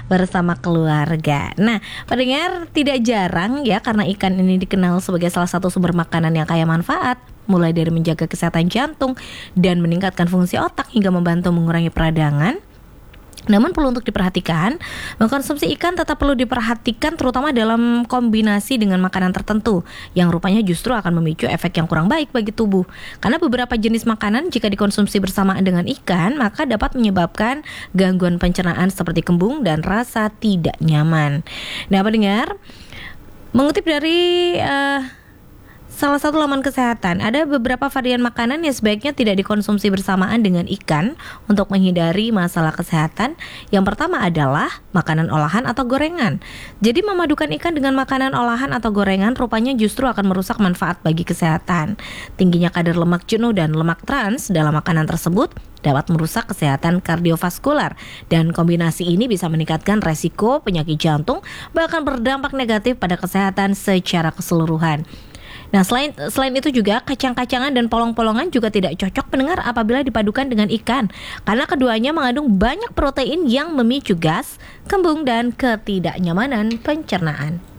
bersama keluarga. Nah, pendengar, tidak jarang ya karena ikan ini dikenal sebagai salah satu sumber makanan yang kaya manfaat, mulai dari menjaga kesehatan jantung dan meningkatkan fungsi otak hingga membantu mengurangi peradangan. Namun perlu untuk diperhatikan, mengkonsumsi ikan tetap perlu diperhatikan terutama dalam kombinasi dengan makanan tertentu yang rupanya justru akan memicu efek yang kurang baik bagi tubuh. Karena beberapa jenis makanan jika dikonsumsi bersamaan dengan ikan maka dapat menyebabkan gangguan pencernaan seperti kembung dan rasa tidak nyaman. Nah, pendengar, mengutip dari salah satu laman kesehatan, ada beberapa varian makanan yang sebaiknya tidak dikonsumsi bersamaan dengan ikan untuk menghindari masalah kesehatan. Yang pertama adalah makanan olahan atau gorengan. Jadi memadukan ikan dengan makanan olahan atau gorengan rupanya justru akan merusak manfaat bagi kesehatan. Tingginya kadar lemak jenuh dan lemak trans dalam makanan tersebut dapat merusak kesehatan kardiovaskular, dan kombinasi ini bisa meningkatkan resiko penyakit jantung, bahkan berdampak negatif pada kesehatan secara keseluruhan. Nah, selain itu juga kacang-kacangan dan polong-polongan juga tidak cocok pendengar apabila dipadukan dengan ikan, karena keduanya mengandung banyak protein yang memicu gas, kembung dan ketidaknyamanan pencernaan.